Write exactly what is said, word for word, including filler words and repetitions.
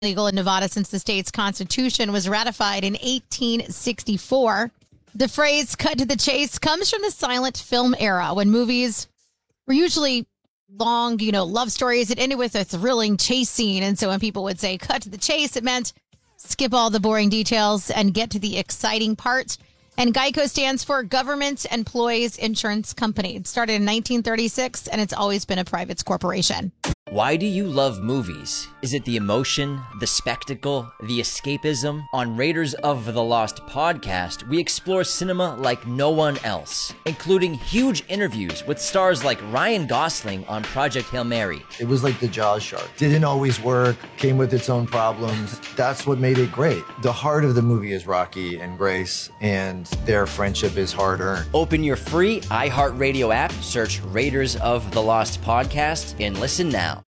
Legal in Nevada since the state's constitution was ratified in eighteen sixty-four. The phrase cut to the chase comes from the silent film era when movies were usually long, you know, love stories. It ended with a thrilling chase scene. And so when people would say cut to the chase, it meant skip all the boring details and get to the exciting part. And GEICO stands for Government Employees Insurance Company. It started in nineteen thirty-six, and it's always been a private corporation. Why do you love movies? Is it the emotion, the spectacle, the escapism? On Raiders of the Lost podcast, we explore cinema like no one else, including huge interviews with stars like Ryan Gosling on Project Hail Mary. It was like the Jaws shark. Didn't always work, came with its own problems. That's what made it great. The heart of the movie is Rocky and Grace, and their friendship is hard-earned. Open your free iHeartRadio app, search Raiders of the Lost podcast, and listen now.